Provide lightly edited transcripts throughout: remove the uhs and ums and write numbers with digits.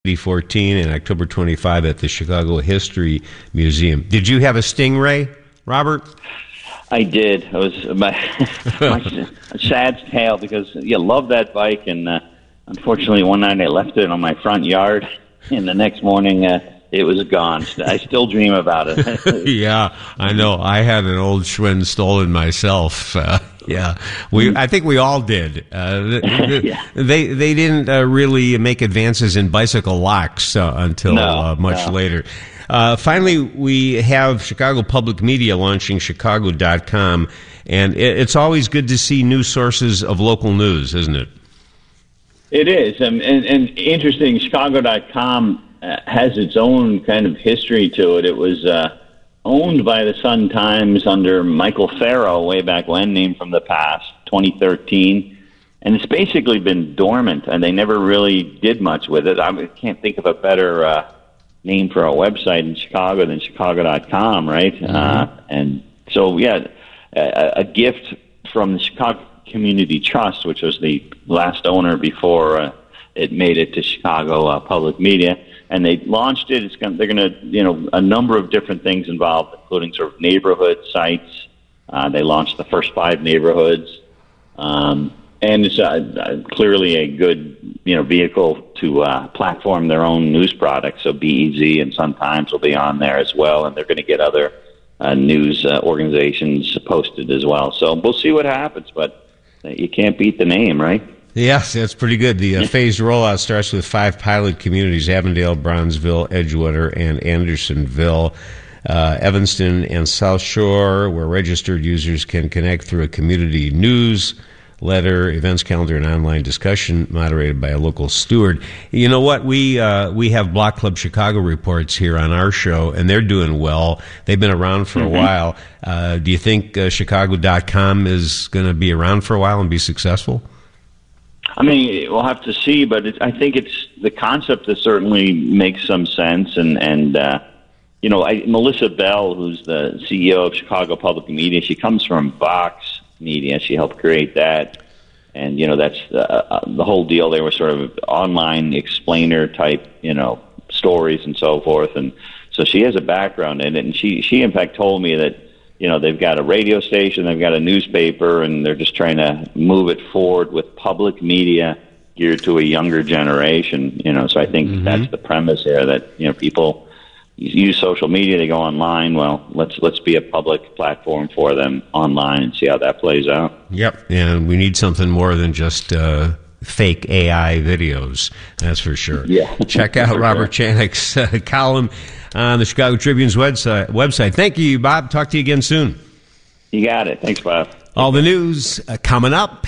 2014 and October 25 at the Chicago History Museum. Did you have a Stingray, Robert? I did. It was my sad tale because love that bike, and unfortunately one night I left it on my front yard, and the next morning it was gone. I still dream about it. Yeah, I know. I had an old Schwinn stolen myself. I think we all did. They didn't really make advances in bicycle locks until much later. Finally, we have Chicago Public Media launching Chicago.com, and it's always good to see new sources of local news, isn't it? It is, and interesting. Chicago.com has its own kind of history to it. It was owned by the Sun-Times under Michael Farrow way back when, named from the past, 2013. And it's basically been dormant, and they never really did much with it. I can't think of a better name for a website in Chicago than Chicago.com, right? Mm-hmm. And so, a gift from the Chicago Community Trust, which was the last owner before it made it to Chicago Public Media. And they launched it. They're going to, a number of different things involved, including sort of neighborhood sites. They launched the first 5 neighborhoods, and it's clearly a good, vehicle to platform their own news products. So BEZ and Sun-Times will be on there as well, and they're going to get other news organizations posted as well. So we'll see what happens, but you can't beat the name, right? Yes, that's pretty good. The phased rollout starts with 5 pilot communities: Avondale, Bronzeville, Edgewater, and Andersonville, Evanston, and South Shore, where registered users can connect through a community newsletter, events calendar, and online discussion moderated by a local steward. You know what? We have Block Club Chicago reports here on our show, and they're doing well. They've been around for a while. Do you think Chicago.com is going to be around for a while and be successful? I mean, we'll have to see, but I think it's the concept that certainly makes some sense. And Melissa Bell, who's the CEO of Chicago Public Media, she comes from Vox Media. She helped create that. And, that's the whole deal. They were sort of online explainer type, stories and so forth. And so she has a background in it. And she in fact told me that, they've got a radio station, they've got a newspaper, and they're just trying to move it forward with public media geared to a younger generation. So I think that's the premise here, that, people use social media, they go online. Well, let's be a public platform for them online and see how that plays out. Yep, and we need something more than just fake AI videos, that's for sure. Yeah. Check out Robert Chanek's column on the Chicago Tribune's website. Thank you, Bob. Talk to you again soon. You got it. Thanks, Bob. All the news coming up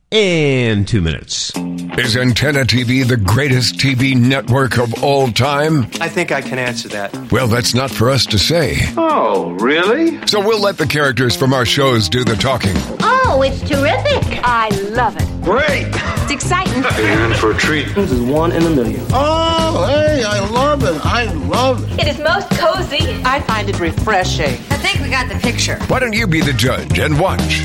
in 2 minutes. Is Antenna TV the greatest TV network of all time? I think I can answer that. Well, that's not for us to say. Oh, really? So we'll let the characters from our shows do the talking. Oh, it's terrific. I love it. Great. It's exciting. You're in for a treat. This is 1 in a million. Oh, hey, I love it. I love it. It is most cozy. I find it refreshing. I think we got the picture. Why don't you be the judge and watch?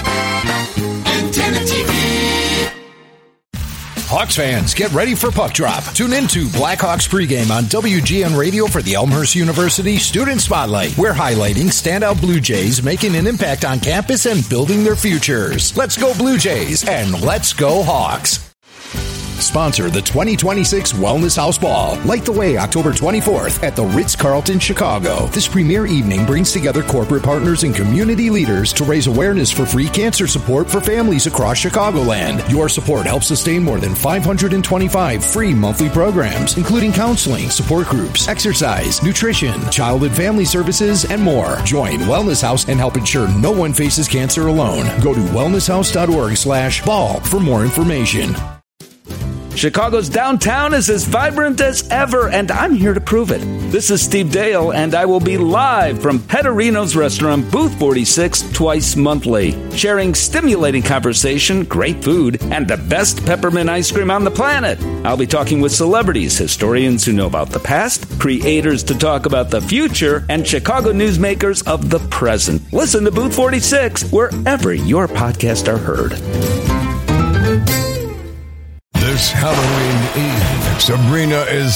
Antenna TV. Hawks fans, get ready for Puck Drop. Tune into Blackhawks pregame on WGN Radio for the Elmhurst University Student Spotlight. We're highlighting standout Blue Jays making an impact on campus and building their futures. Let's go Blue Jays and let's go Hawks. Sponsor the 2026 Wellness House Ball. Light the way October 24th at the Ritz-Carlton, Chicago. This premier evening brings together corporate partners and community leaders to raise awareness for free cancer support for families across Chicagoland. Your support helps sustain more than 525 free monthly programs, including counseling, support groups, exercise, nutrition, child and family services, and more. Join Wellness House and help ensure no one faces cancer alone. Go to wellnesshouse.org/ball for more information. Chicago's downtown is as vibrant as ever, and I'm here to prove it. This is Steve Dale, and I will be live from Petterino's Restaurant, Booth 46, twice monthly, sharing stimulating conversation, great food, and the best peppermint ice cream on the planet. I'll be talking with celebrities, historians who know about the past, creators to talk about the future, and Chicago newsmakers of the present. Listen to Booth 46 wherever your podcasts are heard. This Halloween Eve, Sabrina is